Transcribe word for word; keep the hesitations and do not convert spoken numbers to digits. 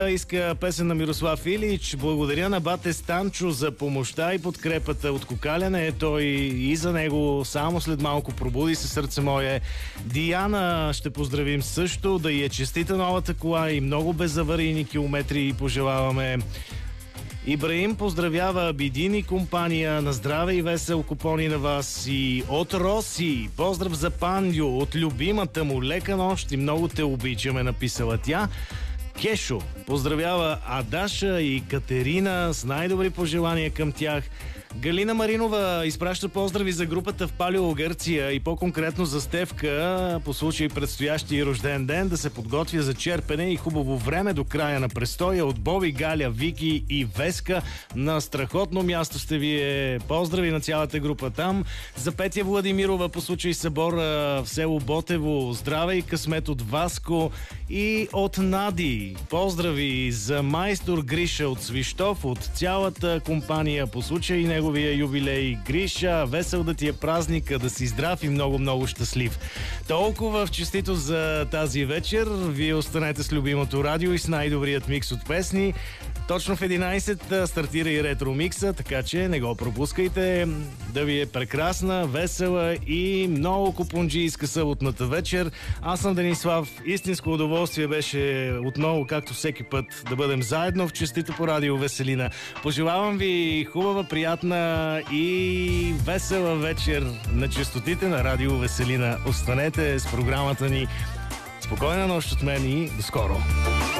Иска песен на Мирослав Илич. Благодаря на бате Станчо за помощта и подкрепата от Кокаляне. Той и за него само след малко пробуди се сърце мое. Диана ще поздравим също, да й е честита новата кола и много безаварийни километри пожелаваме. Ибраим поздравява Бидин и компания. На здраве и весел купони на вас. И от Роси поздрав за Пандю, от любимата му, лека нощ и много те обичаме, написала тя. Кешо поздравява Адаша и Катерина с най-добри пожелания към тях. Галина Маринова изпраща поздрави за групата в Палео, Гърция и по-конкретно за Стевка по случай предстоящия рожден ден, да се подготвя за черпене и хубаво време до края на престоя. От Боби, Галя, Вики и Веска на страхотно място сте вие. Поздрави на цялата група там. За Петя Владимирова по случай събора в село Ботево. Здраве и късмет от Васко и от Нади. Поздрави за майстор Гриша от Свищов, от цялата компания по случай неговия юбилей. Гриша, весел да ти е празника, да си здрав и много-много щастлив. Толкова в честито за тази вечер. Вие останете с любимото радио и с най-добрият микс от песни. Точно в единайсет стартира и ретро микса, така че не го пропускайте. Да ви е прекрасна, весела и много купунджийска съботната вечер. Аз съм Денислав. Истинско удоволствие беше отново, както всеки път, да бъдем заедно в честито по радио Веселина. Пожелавам ви хубава, приятна и весела вечер на честотите на радио Веселина. Останете с програмата ни. Спокойна нощ от мен и до скоро!